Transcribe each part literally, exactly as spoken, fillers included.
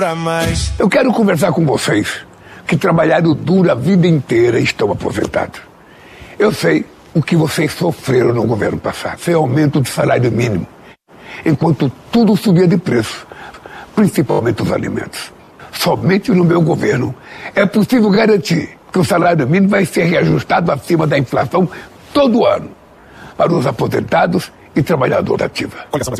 Eu quero conversar com vocês que trabalharam duro a vida inteira e estão aposentados. Eu sei o que vocês sofreram no governo passado, sem aumento do salário mínimo, enquanto tudo subia de preço, principalmente os alimentos. Somente no meu governo é possível garantir que o salário mínimo vai ser reajustado acima da inflação todo ano, para os aposentados e trabalhadores ativos.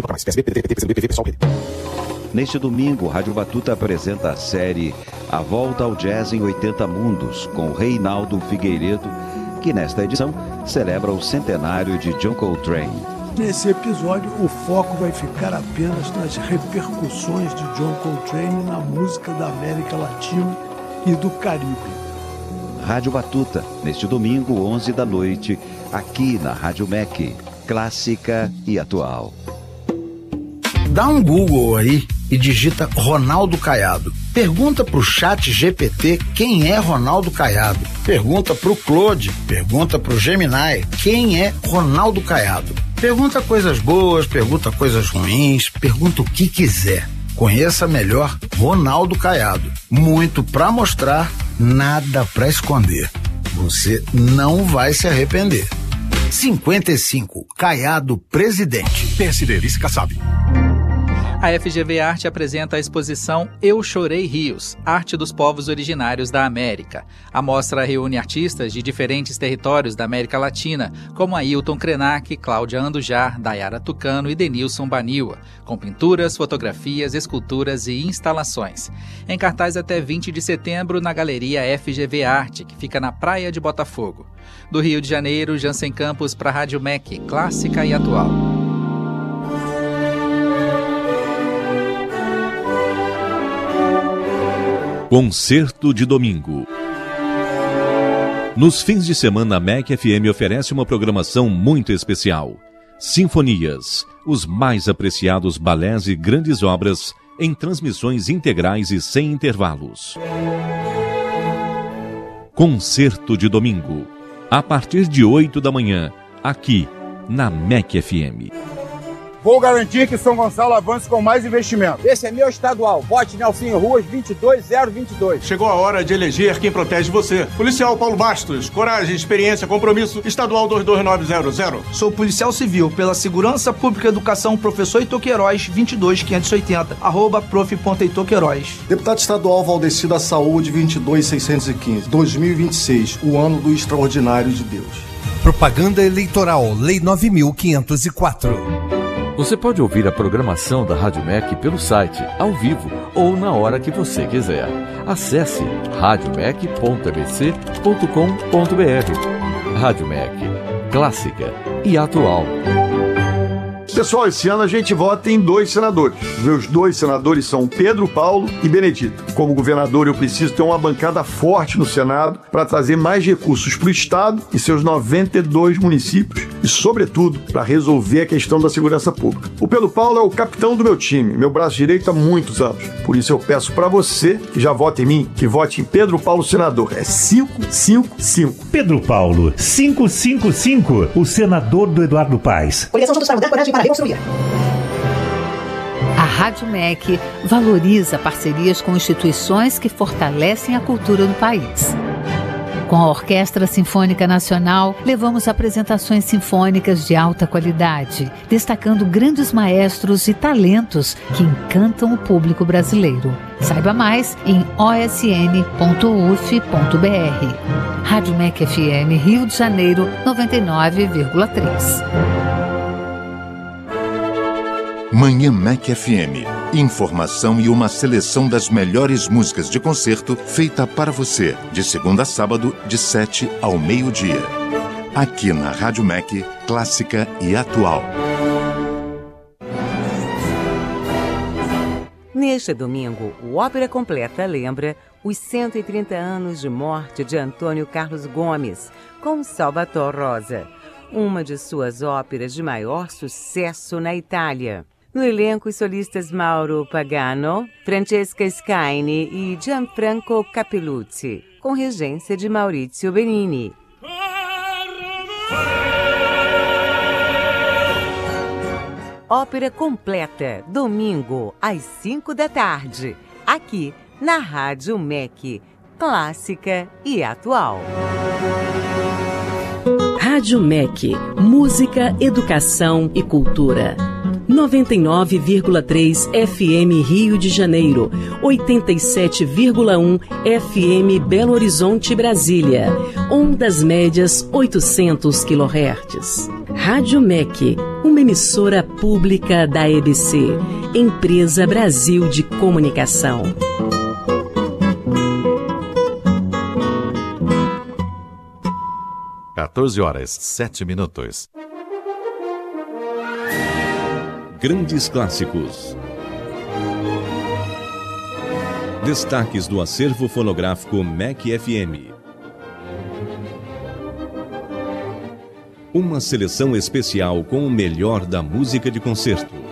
Neste domingo, Rádio Batuta apresenta a série A Volta ao Jazz em oitenta Mundos, com Reinaldo Figueiredo, que nesta edição celebra o centenário de John Coltrane. Nesse episódio, o foco vai ficar apenas nas repercussões de John Coltrane na música da América Latina e do Caribe. Rádio Batuta, neste domingo, onze da noite, aqui na Rádio M E C, clássica e atual. Dá um Google aí e digita Ronaldo Caiado. Pergunta pro chat G P T quem é Ronaldo Caiado. Pergunta pro Claude, pergunta pro Gemini quem é Ronaldo Caiado. Pergunta coisas boas, pergunta coisas ruins, pergunta o que quiser. Conheça melhor Ronaldo Caiado. Muito pra mostrar, nada pra esconder. Você não vai se arrepender. cinquenta e cinco, Caiado Presidente. P S D, Lice Kassab. A F G V Arte apresenta a exposição Eu Chorei Rios, Arte dos Povos Originários da América. A mostra reúne artistas de diferentes territórios da América Latina, como Ailton Krenak, Cláudia Andujar, Dayara Tucano e Denilson Baniwa, com pinturas, fotografias, esculturas e instalações. Em cartaz até vinte de setembro na Galeria F G V Arte, que fica na Praia de Botafogo. Do Rio de Janeiro, Jansen Campos para a Rádio M E C, clássica e atual. Concerto de domingo. Nos fins de semana, a M E C F M oferece uma programação muito especial. Sinfonias, os mais apreciados balés e grandes obras em transmissões integrais e sem intervalos. Concerto de domingo, a partir de oito da manhã, aqui na M E C F M. Vou garantir que São Gonçalo avance com mais investimento. Esse é meu estadual. Vote Nelsinho Ruas vinte e dois zero vinte e dois. Chegou a hora de eleger quem protege você. Policial Paulo Bastos. Coragem, experiência, compromisso. Estadual dois dois nove zero zero. Sou policial civil pela Segurança Pública e Educação, professor Heitor Queiroz, vinte e dois quinhentos e oitenta. Arroba prof ponto heitor queiroz. Deputado estadual Valdeci da Saúde, vinte e dois seiscentos e quinze. dois mil e vinte e seis. O ano do extraordinário de Deus. Propaganda eleitoral. Lei nove mil quinhentos e quatro. Você pode ouvir a programação da Rádio M E C pelo site, ao vivo ou na hora que você quiser. Acesse rádio mec ponto m c ponto com ponto b r. Rádio M E C, clássica e atual. Pessoal, esse ano a gente vota em dois senadores. Meus dois senadores são Pedro Paulo e Benedito. Como governador, eu preciso ter uma bancada forte no Senado para trazer mais recursos para o Estado e seus noventa e dois municípios e, sobretudo, para resolver a questão da segurança pública. O Pedro Paulo é o capitão do meu time, meu braço direito há muitos anos. Por isso eu peço para você que já vota em mim, que vote em Pedro Paulo senador. É cinco cinco cinco. Pedro Paulo, cinco cinco cinco, o senador do Eduardo Paes. Coligação Juntos para Mudar, coragem para reconstruir. A Rádio M E C valoriza parcerias com instituições que fortalecem a cultura do país. Com a Orquestra Sinfônica Nacional, levamos apresentações sinfônicas de alta qualidade, destacando grandes maestros e talentos que encantam o público brasileiro. Saiba mais em o s n ponto u f ponto b r. Rádio M E C F M Rio de Janeiro, noventa e nove vírgula três. Manhã M E C F M. Informação e uma seleção das melhores músicas de concerto feita para você, de segunda a sábado, de sete ao meio-dia. Aqui na Rádio M E C, clássica e atual. Neste domingo, o Ópera Completa lembra os cento e trinta anos de morte de Antônio Carlos Gomes, com Salvator Rosa, uma de suas óperas de maior sucesso na Itália. No elenco, os solistas Mauro Pagano, Francesca Scaini e Gianfranco Capellucci, com regência de Maurizio Benini. Ópera Completa, domingo, às cinco da tarde, aqui na Rádio M E C, clássica e atual. Rádio M E C, música, educação e cultura. noventa e nove vírgula três F M Rio de Janeiro, oitenta e sete vírgula um F M Belo Horizonte, Brasília, ondas médias oitocentos quilohertz. Rádio M E C, uma emissora pública da E B C, Empresa Brasil de Comunicação. quatorze horas, sete minutos. Grandes clássicos. Destaques do acervo fonográfico M E C F M. Uma seleção especial com o melhor da música de concerto.